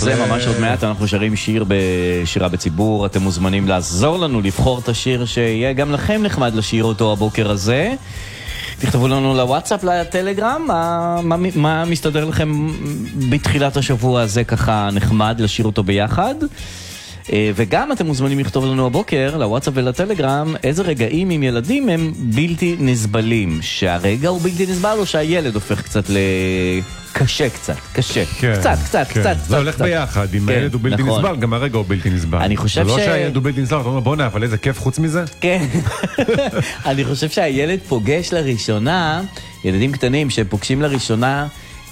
זה ממש עוד מעט, אנחנו שרים שיר בשירה בציבור, אתם מוזמנים לעזור לנו לבחור את השיר שיהיה גם לכם נחמד לשיר אותו הבוקר הזה. תכתבו לנו לוואטסאפ, לטלגרם, מה מסתדר לכם בתחילת השבוע הזה ככה נחמד לשיר אותו ביחד. וגם אתם מוזמנים לכתוב לנו הבוקר לוואטסאפ ולטלגרם איזה רגעים עם ילדים הם בלתי נסבלים, שהרגע הוא בלתי נסבל או שהילד הופך קצת קשה קצת, קשה, קצת. זה הולך ביחד, אם הילד הוא בלתי נסבל, גם הרגע הוא בלתי נסבל. אני חושב זה לא שהילד הוא בלתי נסבל, אתה אומר בוא אבל איזה כיף חוץ מזה? כן, אני חושב שהילד פוגש לראשונה, ילדים קטנים שפוגשים לראשונה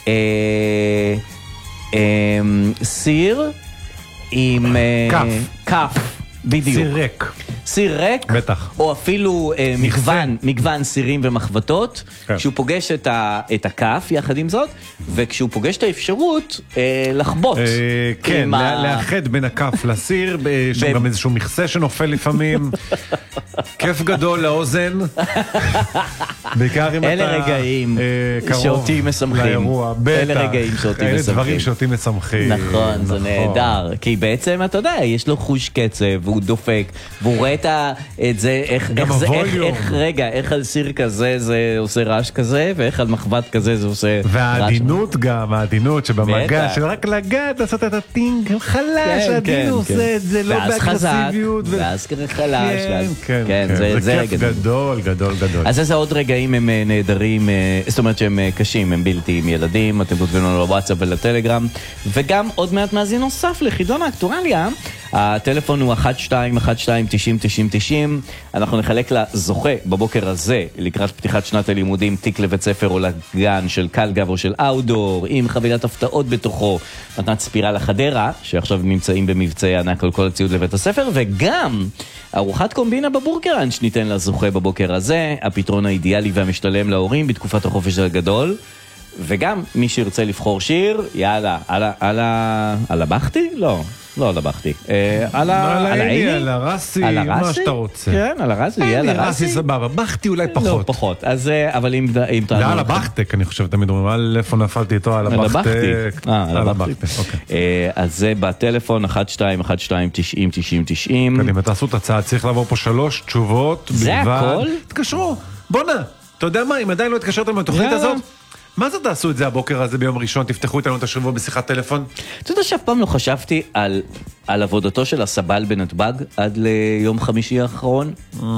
סיר עם כף, בדיוק. סיר ריק. סיר ריק, בטח. או אפילו מגוון סירים ומחבטות, כשהוא פוגש את הכף יחד עם זאת, וכשהוא פוגש את האפשרות לחבוט. כן, לאחד בין הכף לסיר, יש גם איזשהו מכסה שנופל לפעמים. כיף גדול לאוזן. בעיקר אם אתה אלה רגעים שאותי משמחים. אלה רגעים שאותי משמחים. אלה דברים שאותי משמחים. נכון, זה נהדר. כי בעצם, אתה יודע, יש לו חוש קצב, והוא דופק, והוא רואה את זה, איך על סיר כזה זה עושה רעש כזה, ואיך על מחבת כזה זה עושה רעש. והעדינות גם, העדינות שבמגע, של רק לגעת, לעשות את הטינג, חלש, העדין עושה את זה, לא באגרסיביות. ואז כזה חלש. כן, זה כיף גדול, גדול, גדול. אז איזה עוד רגעים הם נהדרים, זאת אומרת שהם קשים, הם בלתי עם ילדים, אתם כותבים לנו לוואטסאפ ולטלגרם, וגם עוד מעט מאזין נוסף לחידון האקטואליה, הטלפון הוא 1212-90-90-90, אנחנו נחלק לזוכה בבוקר הזה, לקראת פתיחת שנת הלימודים, תיק לבית ספר או לגן של קלגב או של אאוטדור, עם חבילת הפתעות בתוכו, מתנת ספירה לחדרה, שעכשיו נמצאים במבצעי ענק על כל הציוד לבית הספר, וגם ארוחת קומבינה בבורקראנץ' ניתן לזוכה בבוקר הזה, הפתרון האידיאלי והמשתלם להורים בתקופת החופש הגדול, וגם מי שירצה לבחור שיר, יאללה, על הבחתי? לא על הבחתי. על העיני? על הרסי, מה שאתה רוצה. כן, על הרסי, יאללה רסי. רסי סבבה, בכתי אולי פחות. לא, פחות. אז, אבל אם תענו... על הבחתק, אני חושב, תמיד אומרים, על איפה נפלתי איתו, על הבחתק. על הבחתק, אוקיי. אז זה בטלפון 1212-90-90-90. קדימה, תעשו את הצעה, צריך לעבור פה 3 תשובות. זה הכל? תקשרו, בונה. אתה יודע מה, אם עדיין לא התקשרתם מהתוכנית הזאת, מה זה תעשו את זה הבוקר הזה ביום ראשון? תפתחו איתנו את השבוע בשיחת טלפון? אתה יודע שאף פעם לא חשבתי על עבודתו של הסבל בנתב"ג עד ליום חמישי האחרון?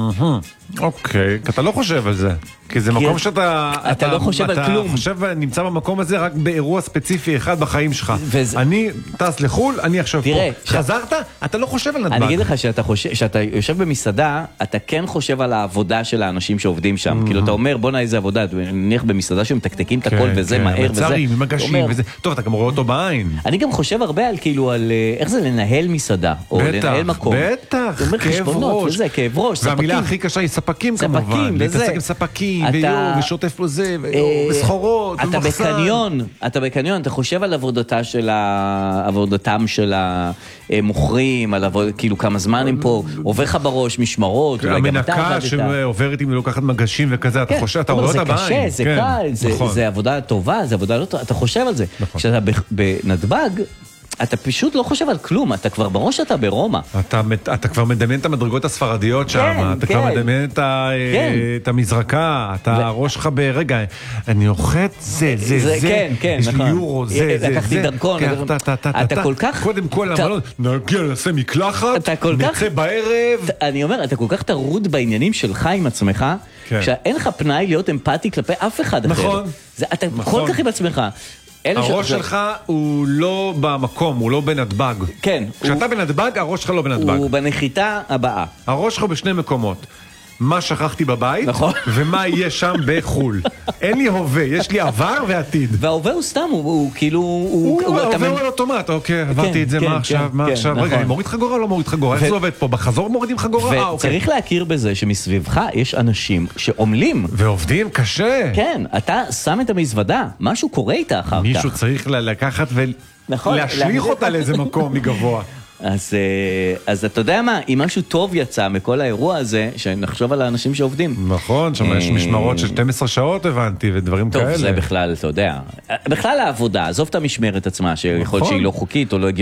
אוקיי, אתה לא חושב על זה. כי זה מקום שאתה... אתה לא חושב על כלום. אתה חושב, נמצא במקום הזה רק באירוע ספציפי אחד בחיים שלך. אני טס לחול, אני עכשיו פה. חזרת? אתה לא חושב על נתב"ג. אני אגיד לך שאתה יושב במסעדה, אתה כן חושב על העבודה של האנשים שעובדים שם. כאילו אתה אומר, בוא איזה עבודה, נניח במסעדה שמתקתקים את הכל וזה מהר וזה. מצרים, עם מגשים וזה. טוב, אתה גם רואה אותו בעין. אני גם חושב הרבה על כאילו על איך זה לנהל מסעדה או לנהל מקום. בטח, כאב ראש. והמילה הכי קשה היא ספקים כמובן. להתעסק עם ספקים ושוטף לו זה וסחורות ומחסן. אתה בקניון, אתה חושב על עבודתם של המוכרים, על כאילו כמה זמן הם פה, עובר לך בראש משמרות. המנקה שעוברת עם לוקחת מגשים וכזה, אתה חושב, אתה רואה אותה בעין. זה קשה, זה קל, זה עבודה טובה, זה עבודה לא טובה, אתה חושב על זה. כשאתה בנתב"ג, אתה פשוט לא חושב על כלום, אתה כבר בראש אתה ברומא. אתה כבר מדמיין את המדרגות הספרדיות שם, אתה כבר מדמיין את המזרקה, אתה ראש לך ברגע, אני אוכת זה, יש לי יורו, זה, לקחתי דרכון, אתה כל כך... קודם כל המלון, נגיע נעשה מקלחת, נצא בערב. אני אומר, אתה כל כך תרוד בעניינים שלך עם עצמך, שאין לך פנאי להיות אמפתי כלפי אף אחד אחר. נכון. אתה כל כך עם עצמך. הראש שלך הוא לא במקום, הוא לא בנתב"ג. כן. כשאתה בנתב"ג, הראש שלך לא בנתב"ג. הוא בנחיתה הבאה. הראש שלך בשני מקומות. מה שכחתי בבית, נכון. ומה יהיה שם בחול. אין לי הווה, יש לי עבר ועתיד. וההווה הוא סתם, הוא כאילו... ההווה הוא על אוטומט, אוקיי, עברתי את זה, מה עכשיו, מה עכשיו? רגע, אני מוריד חגורה או לא מוריד חגורה? איך זה עובד פה? בחזור מורידים חגורה? וצריך להכיר בזה שמסביבך יש אנשים שעומלים. ועובדים קשה. כן, אתה שם את המזוודה, משהו קורה איתה אחר כך. מישהו צריך לקחת ולהשליך אותה לאיזה מקום מגבוה. אז אתה יודע מה, אם משהו טוב יצא מכל האירוע הזה, שנחשוב על האנשים שעובדים. נכון, שם יש משמרות של 12 שעות הבנתי, ודברים כאלה. טוב, זה בכלל, אתה יודע, בכלל העבודה, עזוב את המשמרת עצמה, שיכול שהיא לא חוקית או לא